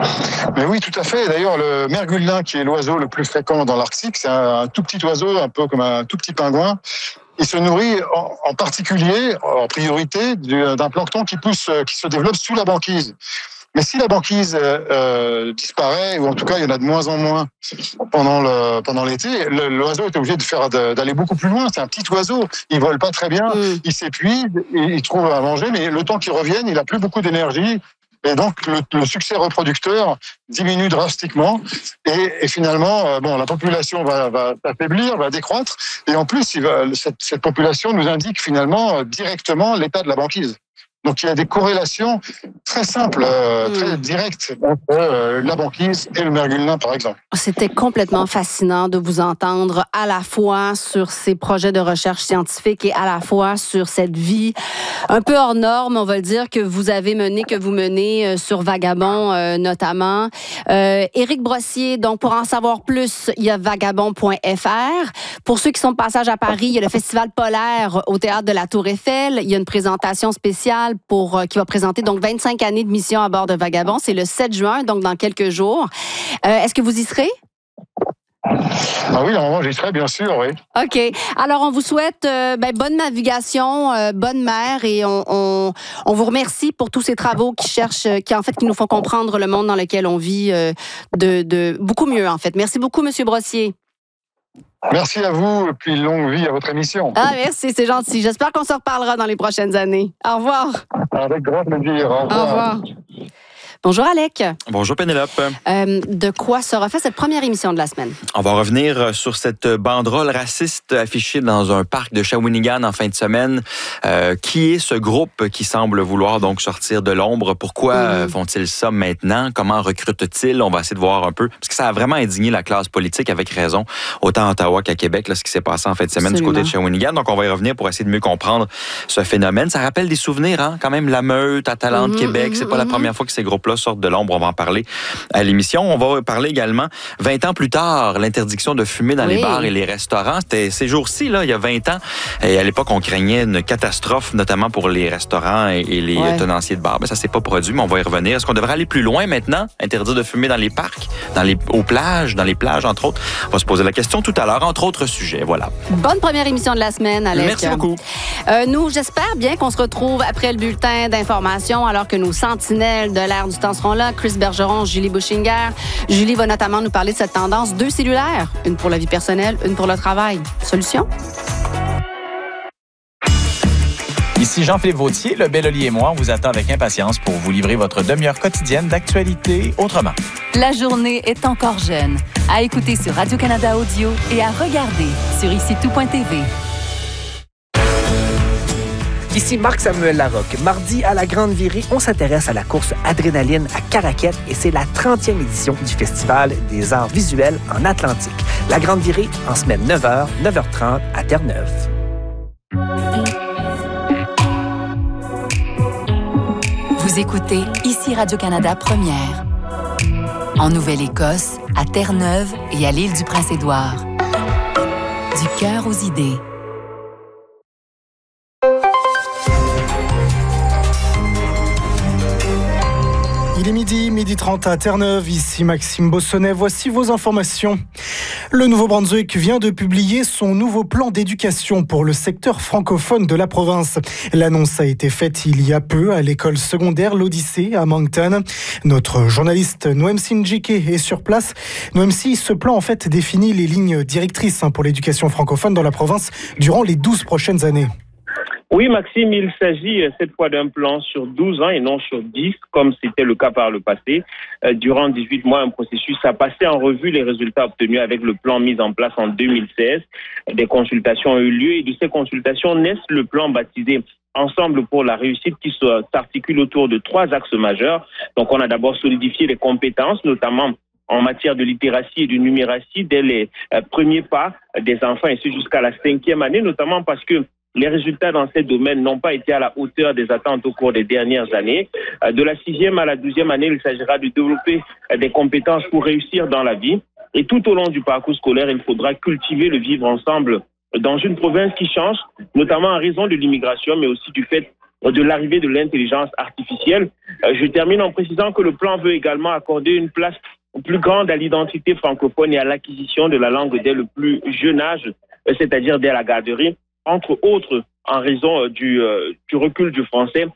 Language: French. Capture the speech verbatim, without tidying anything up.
Mais oui, tout à fait. D'ailleurs, le merguelin, qui est l'oiseau le plus fréquent dans l'Arctique, c'est un, un tout petit oiseau, un peu comme un tout petit pingouin. Il se nourrit en, en particulier, en priorité, d'un plancton qui pousse, qui se développe sous la banquise. Mais si la banquise euh, disparaît, ou en tout cas il y en a de moins en moins pendant le pendant l'été, le, l'oiseau est obligé de faire de, d'aller beaucoup plus loin. C'est un petit oiseau, il vole pas très bien, mmh. il s'épuise, il, il trouve à manger, mais le temps qu'il revienne, il a plus beaucoup d'énergie. Et donc, le, le succès reproducteur diminue drastiquement. Et, et finalement, euh, bon, la population va, va s'affaiblir, va décroître. Et en plus, il va, cette, cette population nous indique finalement euh, directement l'état de la banquise. Donc, il y a des corrélations très simples, euh, très directes entre euh, la banquise et le merguelin, par exemple. C'était complètement fascinant de vous entendre à la fois sur ces projets de recherche scientifique et à la fois sur cette vie un peu hors norme, on va le dire, que vous avez menée, que vous menez sur Vagabond euh, notamment. Euh, Éric Brossier, donc pour en savoir plus, il y a vagabond point f r. Pour ceux qui sont de passage à Paris, il y a le Festival polaire au Théâtre de la Tour Eiffel. Il y a une présentation spéciale pour, euh, qui va présenter donc vingt-cinq années de mission à bord de Vagabond. C'est le sept juin, donc dans quelques jours. Euh, est-ce que vous y serez? Ah oui, normalement, j'y serai, bien sûr, oui. OK. Alors, on vous souhaite euh, ben, bonne navigation, euh, bonne mer, et on, on, on vous remercie pour tous ces travaux qui cherchent, qui en fait, qui nous font comprendre le monde dans lequel on vit euh, de, de beaucoup mieux, en fait. Merci beaucoup, M. Brossier. Merci à vous, et puis longue vie à votre émission. Ah, merci, c'est gentil. J'espère qu'on se reparlera dans les prochaines années. Au revoir. Avec grand plaisir. Au revoir. Au revoir. Bonjour, Alec. Bonjour, Pénélope. Euh, de quoi sera faite cette première émission de la semaine? On va revenir sur cette banderole raciste affichée dans un parc de Shawinigan en fin de semaine. Euh, qui est ce groupe qui semble vouloir donc sortir de l'ombre? Pourquoi mmh. font-ils ça maintenant? Comment recrutent-ils? On va essayer de voir un peu. Parce que ça a vraiment indigné la classe politique, avec raison, autant à Ottawa qu'à Québec, là, ce qui s'est passé en fin de semaine Absolument. Du côté de Shawinigan. Donc, on va y revenir pour essayer de mieux comprendre ce phénomène. Ça rappelle des souvenirs, hein? Quand même, la Meute, Atalante, mmh, Québec. Mmh, c'est pas mmh. la première fois que ces groupes-là sortent de l'ombre. On va en parler à l'émission. On va parler également, vingt ans plus tard, l'interdiction de fumer dans oui. les bars et les restaurants. C'était ces jours-ci, là, il y a vingt ans. Et à l'époque, on craignait une catastrophe, notamment pour les restaurants et, et les ouais. tenanciers de bars. Ben, ça s'est pas produit, mais on va y revenir. Est-ce qu'on devrait aller plus loin maintenant? Interdire de fumer dans les parcs, dans les, aux plages, dans les plages, entre autres? On va se poser la question tout à l'heure, entre autres sujets. Voilà. Bonne première émission de la semaine, Alec. Merci beaucoup. Euh, nous, j'espère bien qu'on se retrouve après le bulletin d'information, alors que nos sentinelles de l'ère du temps seront là. Chris Bergeron, Julie Bouchinger. Julie va notamment nous parler de cette tendance deux cellulaires, une pour la vie personnelle, une pour le travail. Solution? Ici Jean-Philippe Vautier, le Belloli et moi, on vous attend avec impatience pour vous livrer votre demi-heure quotidienne d'actualité autrement. La journée est encore jeune. À écouter sur Radio-Canada Audio et à regarder sur ici tout point t v. Ici Marc-Samuel Larocque. Mardi, à la Grande Virée, on s'intéresse à la course Adrénaline à Caraquet et c'est la trentième édition du Festival des arts visuels en Atlantique. La Grande Virée, en semaine neuf heures, neuf heures trente à Terre-Neuve. Vous écoutez ici Radio-Canada Première. En Nouvelle-Écosse, à Terre-Neuve et à l'île du Prince-Édouard. Du cœur aux idées. Il est midi, midi trente à Terre-Neuve, ici Maxime Bossonnet. Voici vos informations. Le Nouveau-Brunswick vient de publier son nouveau plan d'éducation pour le secteur francophone de la province. L'annonce a été faite il y a peu à l'école secondaire L'Odyssée à Moncton. Notre journaliste Noemsi Njike est sur place. Noemsi, ce plan en fait définit les lignes directrices pour l'éducation francophone dans la province durant les douze prochaines années. Oui, Maxime, il s'agit cette fois d'un plan sur douze ans et non sur dix, comme c'était le cas par le passé. Euh, durant dix-huit mois, un processus a passé en revue les résultats obtenus avec le plan mis en place en deux mille seize. Des consultations ont eu lieu et de ces consultations naissent le plan baptisé Ensemble pour la réussite qui s'articule autour de trois axes majeurs. Donc, on a d'abord solidifié les compétences, notamment en matière de littératie et de numératie dès les euh, premiers pas des enfants, et ce jusqu'à la cinquième année, notamment parce que les résultats dans ces domaines n'ont pas été à la hauteur des attentes au cours des dernières années. De la sixième à la douzième année, il s'agira de développer des compétences pour réussir dans la vie. Et tout au long du parcours scolaire, il faudra cultiver le vivre ensemble dans une province qui change, notamment en raison de l'immigration, mais aussi du fait de l'arrivée de l'intelligence artificielle. Je termine en précisant que le plan veut également accorder une place plus grande à l'identité francophone et à l'acquisition de la langue dès le plus jeune âge, c'est-à-dire dès la garderie, entre autres en raison du, du recul du français